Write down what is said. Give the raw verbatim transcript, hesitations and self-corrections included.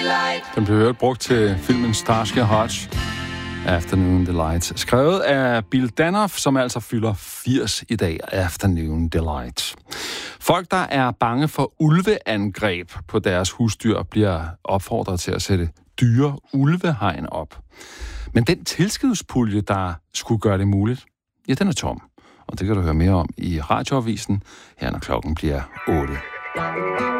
Delight. Den blev hørt brugt til filmen Starsky og Hutch, Afternoon Delight. Skrevet af Bill Danoff, som altså fylder firs i dag, Afternoon Delight. Folk, der er bange for ulveangreb på deres husdyr, bliver opfordret til at sætte dyre ulvehegn op. Men den tilskudspulje, der skulle gøre det muligt, ja, den er tom. Og det kan du høre mere om i Radioavisen, her når klokken bliver otte.